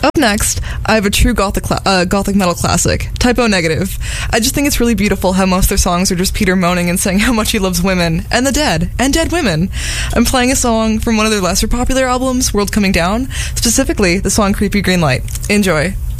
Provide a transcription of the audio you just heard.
Up next, I have a true gothic metal classic, Type O Negative. I just think it's really beautiful how most of their songs are just Peter moaning and saying how much he loves women, and the dead, and dead women. I'm playing a song from one of their lesser popular albums, World Coming Down, specifically the song Creepy Green Light. Enjoy.